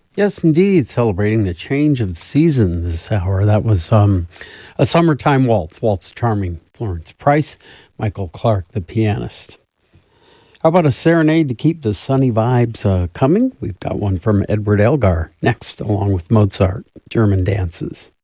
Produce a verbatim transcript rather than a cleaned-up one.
Yes, indeed. Celebrating the change of season this hour. That was um, a summertime waltz, Waltz Charming, Florence Price, Michael Clark, the pianist. How about a serenade to keep the sunny vibes uh, coming? We've got one from Edward Elgar next, along with Mozart, German dances.